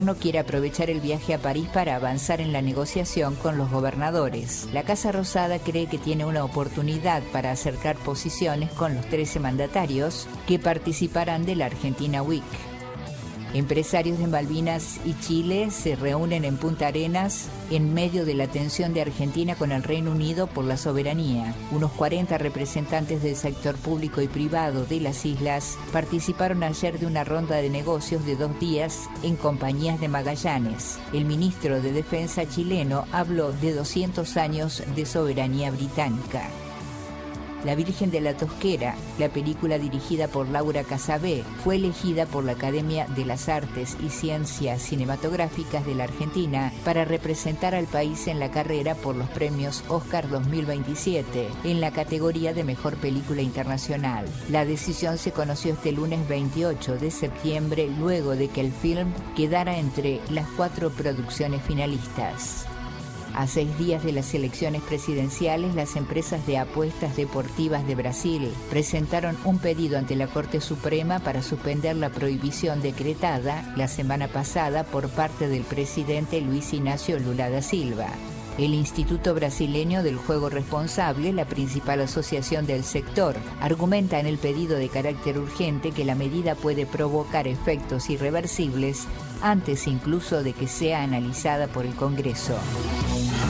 No quiere aprovechar el viaje a París para avanzar en la negociación con los gobernadores. La Casa Rosada cree que tiene una oportunidad para acercar posiciones con los 13 mandatarios que participarán de la Argentina Week. Empresarios de Malvinas y Chile se reúnen en Punta Arenas en medio de la tensión de Argentina con el Reino Unido por la soberanía. Unos 40 representantes del sector público y privado de las islas participaron ayer de una ronda de negocios de 2 días en Compañías de Magallanes. El ministro de Defensa chileno habló de 200 años de soberanía británica. La Virgen de la Tosquera, la película dirigida por Laura Casabé, fue elegida por la Academia de las Artes y Ciencias Cinematográficas de la Argentina para representar al país en la carrera por los premios Oscar 2027 en la categoría de Mejor Película Internacional. La decisión se conoció este lunes 28 de septiembre, luego de que el film quedara entre las 4 producciones finalistas. A 6 días de las elecciones presidenciales, las empresas de apuestas deportivas de Brasil presentaron un pedido ante la Corte Suprema para suspender la prohibición decretada la semana pasada por parte del presidente Luis Ignacio Lula da Silva. El Instituto Brasileño del Juego Responsable, la principal asociación del sector, argumenta en el pedido de carácter urgente que la medida puede provocar efectos irreversibles antes incluso de que sea analizada por el Congreso.